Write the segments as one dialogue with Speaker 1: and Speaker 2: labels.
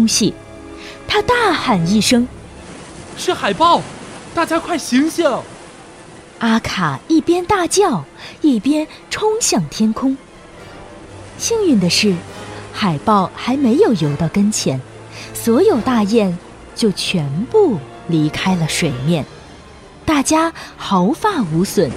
Speaker 1: 东西。他大喊一声：“
Speaker 2: 是海豹！大家快醒醒！”
Speaker 1: 阿卡一边大叫，一边冲向天空。幸运的是，海豹还没有游到跟前，所有大雁就全部离开了水面，大家毫发无损。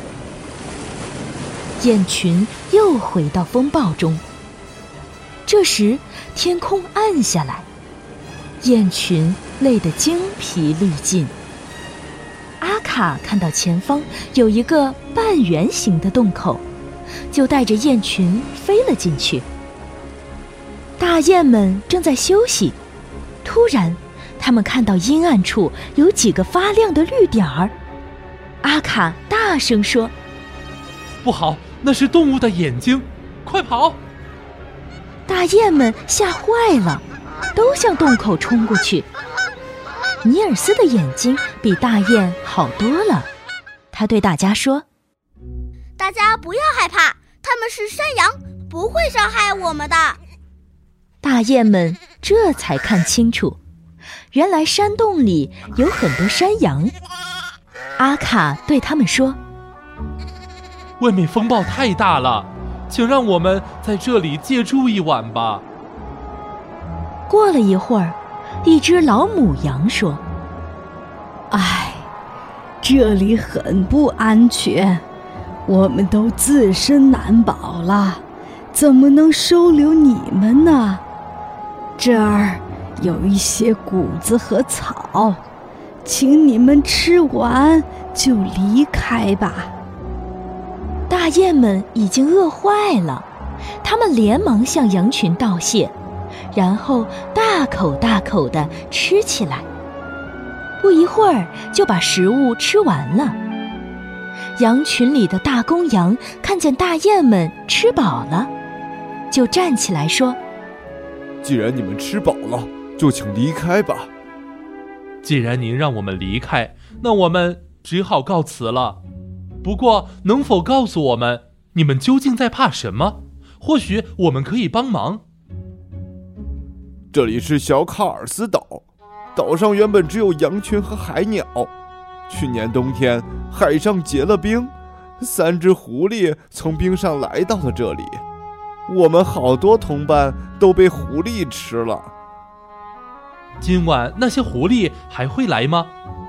Speaker 1: 雁群又回到风暴中。这时天空暗下来，雁群累得精疲力尽。阿卡看到前方有一个半圆形的洞口，就带着雁群飞了进去。大雁们正在休息，突然他们看到阴暗处有几个发亮的绿点儿。阿卡大声说：“
Speaker 2: 不好，那是动物的眼睛，快跑！”
Speaker 1: 大雁们吓坏了，都向洞口冲过去。尼尔斯的眼睛比大雁好多了，他对大家说：“
Speaker 3: 大家不要害怕，他们是山羊，不会伤害我们的。”
Speaker 1: 大雁们这才看清楚，原来山洞里有很多山羊。阿卡对他们说：“
Speaker 2: 外面风暴太大了，请让我们在这里借住一晚吧。”
Speaker 1: 过了一会儿，一只老母羊说：“
Speaker 4: 唉，这里很不安全，我们都自身难保了，怎么能收留你们呢？这儿有一些谷子和草，请你们吃完就离开吧。”
Speaker 1: 大雁们已经饿坏了，它们连忙向羊群道谢，然后大口大口地吃起来。不一会儿就把食物吃完了。羊群里的大公羊看见大雁们吃饱了，就站起来说：“
Speaker 5: 既然你们吃饱了，就请离开吧。”
Speaker 2: 既然您让我们离开，那我们只好告辞了。不过，能否告诉我们，你们究竟在怕什么？或许我们可以帮忙。
Speaker 5: 这里是小卡尔斯岛，岛上原本只有羊群和海鸟。去年冬天，海上结了冰，3只狐狸从冰上来到了这里，我们好多同伴都被狐狸吃了。
Speaker 2: 今晚那些狐狸还会来吗？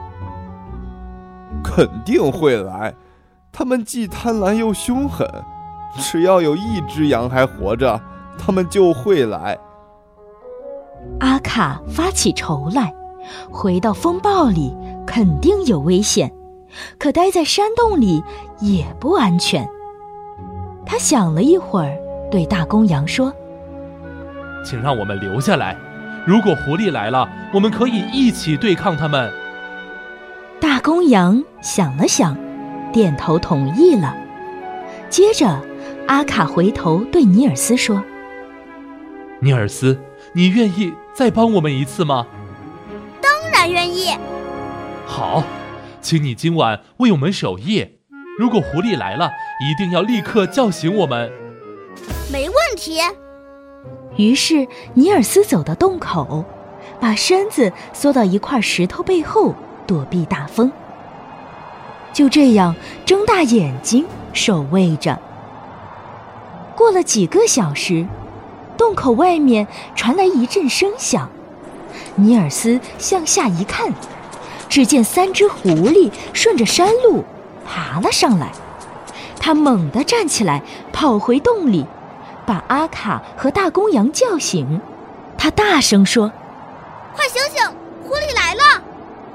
Speaker 5: 肯定会来，他们既贪婪又凶狠，只要有1只羊还活着，他们就会来。
Speaker 1: 阿卡发起愁来，回到风暴里肯定有危险，可待在山洞里也不安全。他想了一会儿，对大公羊说：“
Speaker 2: 请让我们留下来，如果狐狸来了，我们可以一起对抗他们。”
Speaker 1: 大公羊想了想，点头同意了。接着，阿卡回头对尼尔斯说：“
Speaker 2: 尼尔斯，你愿意再帮我们一次吗？”“
Speaker 3: 当然愿意。”“
Speaker 2: 好，请你今晚为我们守夜，如果狐狸来了，一定要立刻叫醒我们。”“
Speaker 3: 没问题。”
Speaker 1: 于是尼尔斯走到洞口，把身子缩到一块石头背后，躲避大风。就这样睁大眼睛守卫着。过了几个小时，洞口外面传来一阵声响。尼尔斯向下一看，只见3只狐狸顺着山路爬了上来。他猛地站起来，跑回洞里，把阿卡和大公羊叫醒。他大声说：“
Speaker 3: 快醒醒，狐狸来了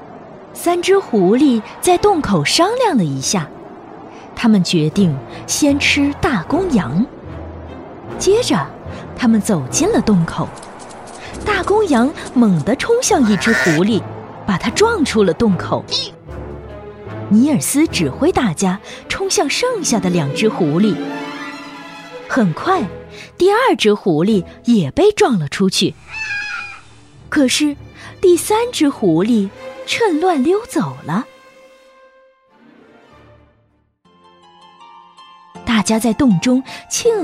Speaker 3: ！”3
Speaker 1: 只狐狸在洞口商量了一下，他们决定先吃大公羊。接着他们走进了洞口，大公羊猛地冲向一只狐狸，把它撞出了洞口。尼尔斯指挥大家冲向剩下的2只狐狸。很快，第2只狐狸也被撞了出去。可是第3只狐狸趁乱溜走了。大家在洞中庆